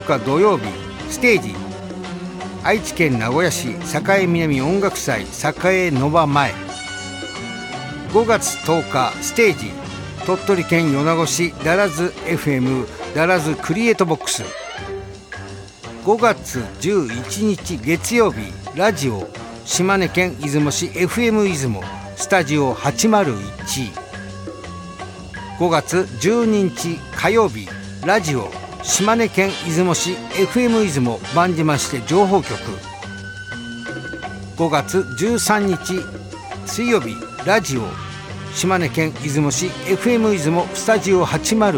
日土曜日ステージ、愛知県名古屋市栄南音楽祭栄の場前。5月10日ステージ、鳥取県米子市ダラズ FM ダラズクリエイトボックス。5月11日月曜日ラジオ、島根県出雲市 FM 出雲スタジオ801。5月12日火曜日ラジオ、島根県出雲市 FM 出雲番島して情報局。5月13日水曜日ラジオ、島根県出雲市 FM 出雲スタジオ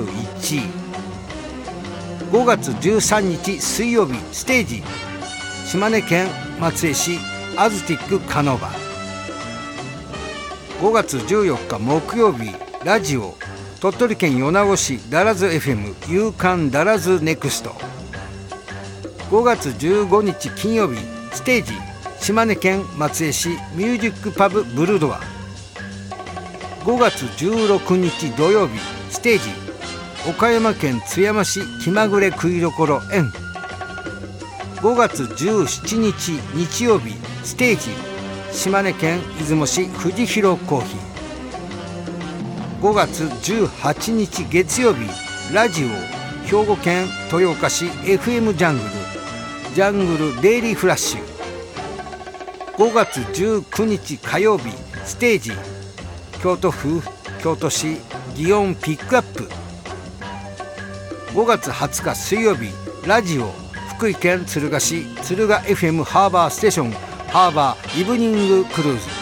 801。5月13日水曜日ステージ、島根県松江市アズティックカノバ。5月14日木曜日ラジオ、鳥取県米子市ダラズ FM 夕刊ダラズネクスト。5月15日金曜日ステージ、島根県松江市ミュージックパブブルドア。5月16日土曜日ステージ、岡山県津山市気まぐれ食いどころ園。5月17日日曜日ステージ、島根県出雲市藤広コーヒー。5月18日月曜日ラジオ、兵庫県豊岡市 FM ジャングルデイリーフラッシュ。5月19日火曜日ステージ、京都府京都市祇園ピックアップ。5月20日水曜日ラジオ、福井県敦賀市敦賀 FM ハーバーステーションハーバーイブニングクルーズ。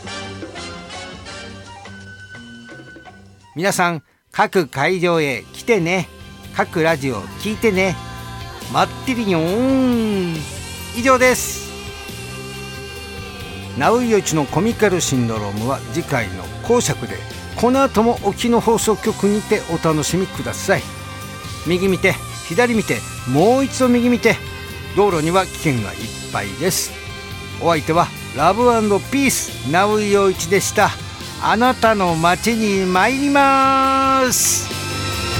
皆さん各会場へ来てね、各ラジオ聞いてね、待ってるよー。以上です。ナウイヨイチのコミカルシンドロームは次回の後尺で、この後も沖の放送局にてお楽しみください。右見て左見てもう一度右見て、道路には危険がいっぱいです。お相手はラブ&ピースナウイヨイチでした。あなたの街に参ります。